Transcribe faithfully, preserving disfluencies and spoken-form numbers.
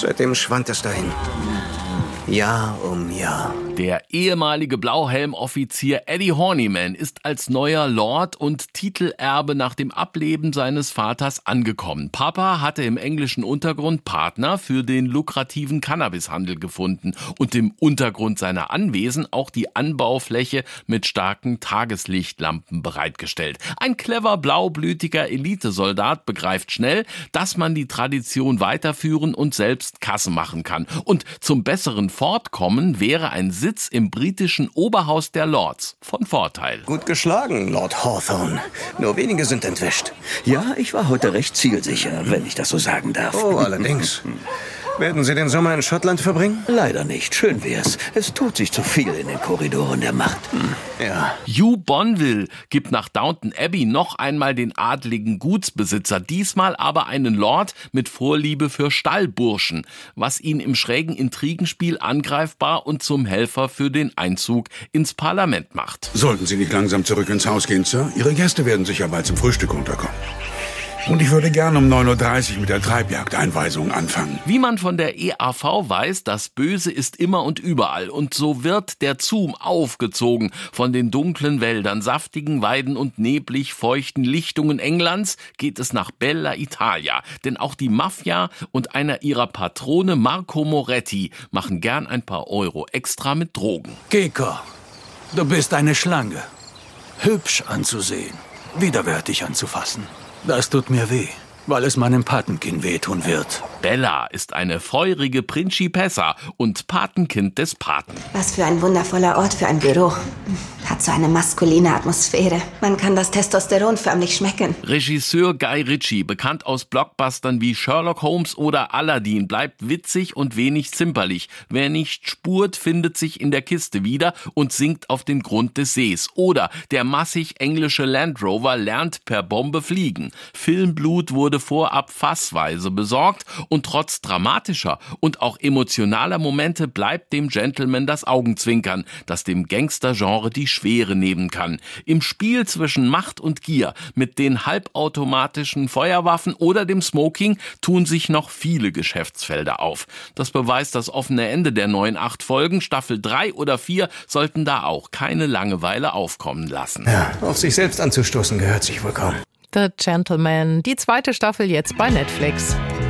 Seitdem schwand es dahin. Jahr um Jahr. Der ehemalige Blauhelm-Offizier Eddie Horniman ist als neuer Lord und Titelerbe nach dem Ableben seines Vaters angekommen. Papa hatte im englischen Untergrund Partner für den lukrativen Cannabishandel gefunden und im Untergrund seiner Anwesen auch die Anbaufläche mit starken Tageslichtlampen bereitgestellt. Ein clever blaublütiger Elitesoldat begreift schnell, dass man die Tradition weiterführen und selbst Kasse machen kann. Und zum besseren Fortkommen wäre ein Sitz im britischen Oberhaus der Lords von Vorteil. Gut geschlagen, Lord Hawthorne. Nur wenige sind entwischt. Ja, ich war heute recht zielsicher, wenn ich das so sagen darf. Oh, allerdings. Werden Sie den Sommer in Schottland verbringen? Leider nicht. Schön wär's. Es tut sich zu viel in den Korridoren der Macht. Hm. Ja. Hugh Bonville gibt nach Downton Abbey noch einmal den adligen Gutsbesitzer, diesmal aber einen Lord mit Vorliebe für Stallburschen, was ihn im schrägen Intrigenspiel angreifbar und zum Helfer für den Einzug ins Parlament macht. Sollten Sie nicht langsam zurück ins Haus gehen, Sir? Ihre Gäste werden sicher bald zum Frühstück unterkommen. Und ich würde gern um neun Uhr dreißig mit der Treibjagdeinweisung anfangen. Wie man von der E A V weiß, das Böse ist immer und überall. Und so wird der Zoom aufgezogen von den dunklen Wäldern, saftigen Weiden und neblig feuchten Lichtungen Englands geht es nach Bella Italia. Denn auch die Mafia und einer ihrer Patrone, Marco Moretti, machen gern ein paar Euro extra mit Drogen. Geko, du bist eine Schlange. Hübsch anzusehen, widerwärtig anzufassen. Das tut mir weh, weil es meinem Patenkind wehtun wird. Bella ist eine feurige Principessa und Patenkind des Paten. Was für ein wundervoller Ort für ein Büro. Hat so eine maskuline Atmosphäre. Man kann das Testosteron förmlich schmecken. Regisseur Guy Ritchie, bekannt aus Blockbustern wie Sherlock Holmes oder Aladdin, bleibt witzig und wenig zimperlich. Wer nicht spurt, findet sich in der Kiste wieder und sinkt auf den Grund des Sees. Oder der massig englische Land Rover lernt per Bombe fliegen. Filmblut wurde vorab fassweise besorgt und trotz dramatischer und auch emotionaler Momente bleibt dem Gentleman das Augenzwinkern, das dem Gangster-Genre die Schwere nehmen kann. Im Spiel zwischen Macht und Gier mit den halbautomatischen Feuerwaffen oder dem Smoking tun sich noch viele Geschäftsfelder auf. Das beweist das offene Ende der neuen acht Folgen. Staffel drei oder vier sollten da auch keine Langeweile aufkommen lassen. Ja, auf sich selbst anzustoßen gehört sich wohl kaum. The Gentleman, die zweite Staffel jetzt bei Netflix.